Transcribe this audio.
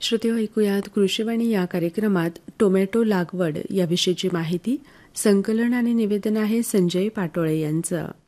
श्रोतेहो, ऐकूयात कृषीवाणी या कार्यक्रमात टोमॅटो लागवड याविषयीची माहिती. संकलन आणि निवेदन आहे संजय पाटोळे यांचं.